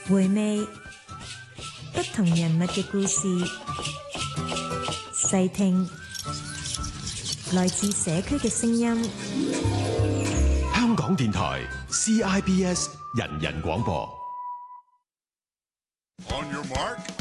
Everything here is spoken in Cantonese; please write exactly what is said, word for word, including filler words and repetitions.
回味不同人物嘅故事，細聽來自社區嘅聲音。 香港電台 C I B S 人人廣播。 On your mark.